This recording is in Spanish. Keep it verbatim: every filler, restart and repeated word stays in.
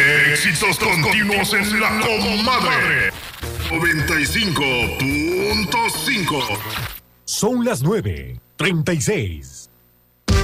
Éxitos continuos en la comadre. noventa y cinco punto cinco. Son las nueve, treinta y seis.